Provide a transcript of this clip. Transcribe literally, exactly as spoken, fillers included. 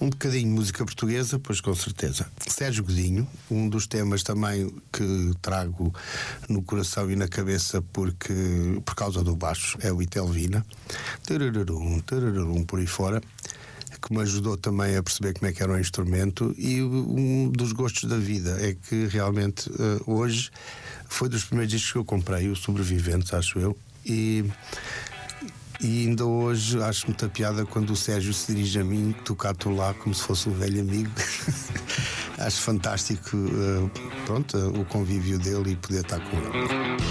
Um bocadinho de música portuguesa, pois com certeza. Sérgio Godinho, um dos temas também que trago no coração e na cabeça porque, por causa do baixo, é o Itelvina. Tararum, tararum, por aí fora, que me ajudou também a perceber como é que era o instrumento. E um dos gostos da vida é que realmente uh, hoje foi dos primeiros discos que eu comprei, o Sobreviventes, acho eu, e, e ainda hoje acho muita piada quando o Sérgio se dirige a mim, tocar tu lá como se fosse um velho amigo. Acho fantástico uh, pronto, uh, o convívio dele e poder estar com ele.